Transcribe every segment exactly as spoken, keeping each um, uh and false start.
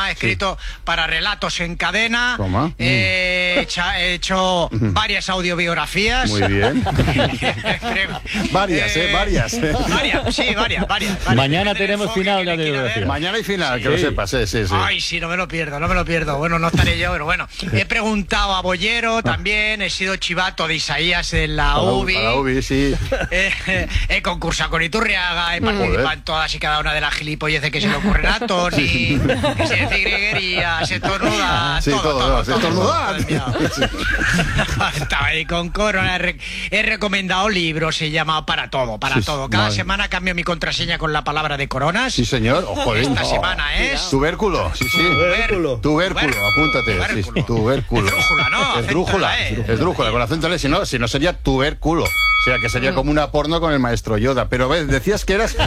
he escrito sí. para Relatos en Cadena. ¿Cómo? He, hecha, he hecho varias audiobiografías. Muy bien. varias, eh, eh, varias. Eh. Varias, sí, varias, varias. varias. Mañana tenemos final de audiobiografía. Mañana hay final, sí. que lo sepas, sí, sí, sí. Ay, sí, no me lo pierdo, no me lo pierdo. Bueno, no estaré yo, pero bueno. He preguntado a Bollero también, he sido chivato de Isaías en la U B I. A la U B I, sí. Eh, eh, he concursado con Iturriaga, he participado en todas y cada una de las gilipolleces que se le ocurren a Tony, sí. que se dice griguería, se estornuda, sí, todo, todo, todo, no, todo, se estornuda. Estaba ahí con Corona, he, re he recomendado libros, he llamado para todo, para sí, todo. Cada madre. semana cambio mi contraseña con la palabra de Coronas. Sí, señor. Ojo, Esta no. semana es... Tubérculo, sí, sí. Tubérculo. Tubérculo, apúntate. Tubérculo. Sí, tubérculo. Esdrújula, ¿no? Esdrújula, esdrújula, con acento L, si no, si no sería tubérculo. O sea, que sería como una porno con el maestro Yoda. Pero ves, decías que eras...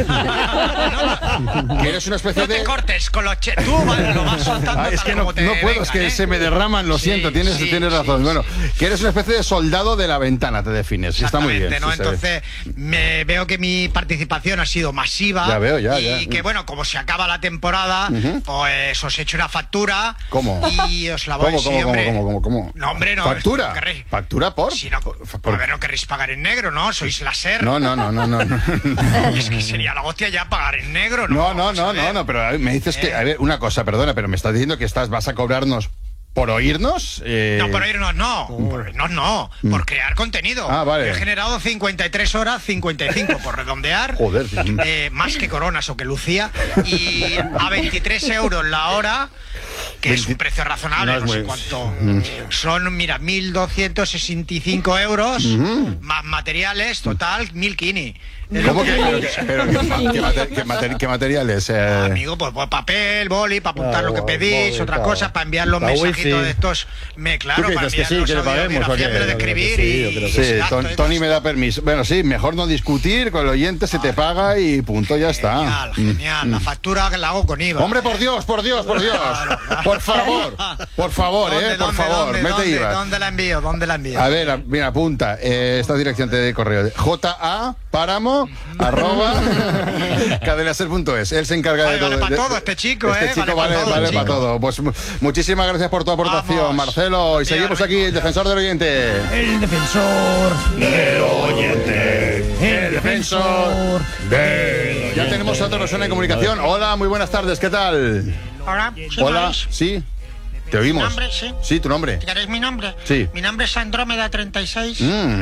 que eres una especie no de... No te cortes con los... Che Tú lo vas soltando. Ah, es que no, no puedo, vengan, es que ¿eh? se me derraman, lo sí, siento, tienes, sí, tienes razón. Sí, bueno, sí. que eres una especie de soldado de la ventana, te defines. Está muy bien. ¿no? Sí, Entonces, me veo que mi participación ha sido masiva. Ya veo, ya, y ya. Y que, bueno, como se acaba la temporada, uh-huh. pues os he hecho una factura. ¿Cómo? Y os la voy a decir, ¿Cómo, hombre. cómo, cómo, cómo? No, hombre, no. ¿Factura? Querréis... ¿Factura por? Si no, por, por... A ver, no querréis pagar en negro, ¿no? Sois la SER. No, no, no, no, no. no. Es que sería la hostia ya pagar en negro, ¿no? No, no, no, no, no, pero me dices eh. que... A ver, una cosa, perdona, pero me estás diciendo que estás, vas a cobrarnos... ¿Por oírnos? Eh... No, por oírnos no. Mm. Por oírnos no. Mm. Por crear contenido. Ah, vale. He generado cincuenta y tres horas, cincuenta y cinco por redondear. Joder. Eh, más que Coronas o que Lucía. Y a veintitrés euros la hora, que veinte... es un precio razonable, no, no sé muy... cuánto. Mm. Son, mira, mil doscientos sesenta y cinco euros, mm. más materiales, total, mil kini. ¿Cómo que? Pero, que, pero ¿qué, qué, mater, qué, mater, ¿Qué materiales? Eh... Amigo, pues, pues papel, boli, para apuntar ah, lo que pedís, boli, otra claro. cosa, para enviar los mensajitos de estos. Me, claro, para enviar que sí, los que le paguemos, okay, de escribir sí, y... Sí, sí Ton, Tony me da permiso. Bueno, sí, mejor no discutir, con el oyente se te paga y punto, ya está. Genial, genial. Mm. La factura que la hago con I V A. Hombre, por Dios, por Dios, por Dios. Claro, claro. Por favor, por favor, ¿Dónde, eh, por dónde, favor, dónde, mete dónde, I V A. ¿Dónde la envío? ¿Dónde la envío? A ver, mira, apunta. Eh, esta dirección de correo. J A Páramo, arroba, cadenaser punto es. Él se encarga Ay, de todo. Vale para de, todo este chico, este ¿eh? chico vale, vale, para todo, vale chico. para todo. Pues muchísimas gracias por tu aportación, Vamos. Marcelo. Y Tío, seguimos aquí, el defensor del oyente. El defensor del oyente. El defensor del oyente. Ya tenemos a otra persona en comunicación. Hola, muy buenas tardes, ¿qué tal? Hola, ¿sí Hola, sí. ¿Te oímos? ¿Mi nombre? Sí. Sí, tu nombre. ¿Queréis mi nombre? Sí. Mi nombre es Andrómeda treinta y seis. Mm.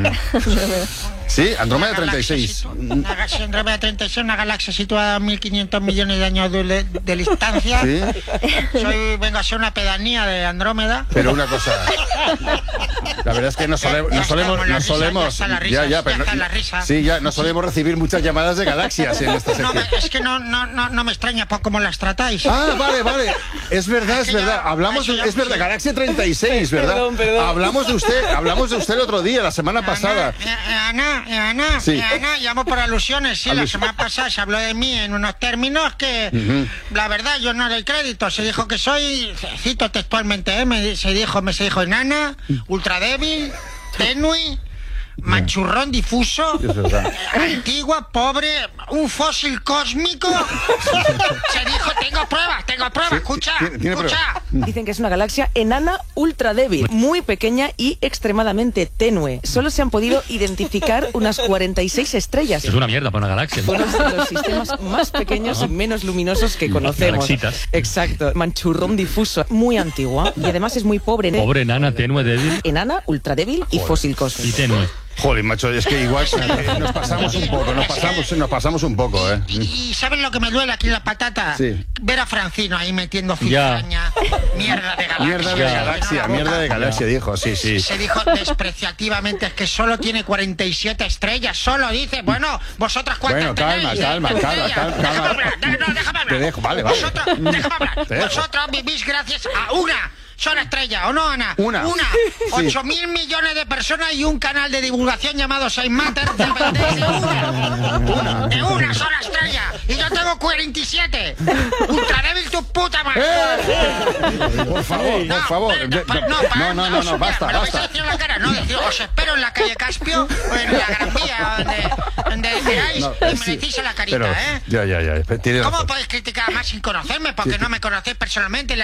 Sí, Andrómeda treinta y seis. Una, Andrómeda treinta y seis, una galaxia situada a mil quinientos millones de años de, de, de distancia. ¿Sí? Soy, vengo a ser una pedanía de Andrómeda. Pero una cosa... La verdad es que no solemos... No solemos, no solemos ya, ya, ya, pero ya no, la risa. Sí, ya, no solemos recibir muchas llamadas de galaxias en esta sección. No, me, es que no, no, no, no me extraña por cómo las tratáis. Ah, vale, vale. Es verdad, es, es verdad. Ya, Hablamos de... Es verdad, Galaxia treinta y seis, ¿verdad? Perdón, perdón. Hablamos de usted, hablamos de usted el otro día, la semana Ana, pasada. Ana, Ana, sí. Ana, llamo por alusiones, sí, Alus... la semana pasada se habló de mí en unos términos que, uh-huh. la verdad, yo no doy crédito. Se dijo que soy, cito textualmente, ¿eh? me, se dijo, me se dijo enana, ultra débil, tenue, manchurrón difuso, antigua, pobre, un fósil cósmico. Se dijo, tengo pruebas, tengo pruebas, sí, escucha, ¿tiene, tiene escucha. Prueba? Dicen que es una galaxia enana ultra débil, muy pequeña y extremadamente tenue. Solo se han podido identificar unas cuarenta y seis estrellas. Es una mierda para una galaxia. Uno de los sistemas más pequeños y menos luminosos que conocemos. Galaxitas. Exacto, manchurrón difuso, muy antigua y además es muy pobre. Pobre, enana, tenue, débil. Enana, ultra débil y Joder. Fósil cósmico. Y tenue. Joder, macho, es que igual eh, nos pasamos un poco, nos pasamos, nos pasamos un poco, ¿eh? ¿Y, y saben lo que me duele aquí en la patata? Sí. Ver a Francino ahí metiendo cizaña, mierda de galaxia. Mierda de galaxia, mierda de galaxia, dijo, sí, sí. Se dijo despreciativamente, es que solo tiene cuarenta y siete estrellas, solo dice, bueno, vosotras cuántas Bueno, calma, tenéis, calma, ¿eh? calma, calma, Déjame calma. hablar, no, déjame hablar. Te dejo, vale, vale. Vosotros, déjame hablar. Te dejo. Vosotros vivís gracias a una sola estrella, ¿o no, Ana? Una. Una. Sí. Ocho mil millones de personas y un canal de divulgación llamado Saint Matter dependéis de una. Una. De una sola estrella. Y yo tengo cuarenta y siete. Ultra débil tu puta madre. ¡Eh! Por favor, No, por favor. pero, pa- no, pa- No, no, no, no, basta, me lo vais a basta. decir en la cara, no, decir, os espero en la calle Caspio o en la Gran Vía, donde, donde queráis, No, y me sí, decís en la carita, pero, ¿eh? ya, ya, ya. Tiene ¿Cómo razón. podéis criticar más sin conocerme? Porque Sí. no me conocéis personalmente.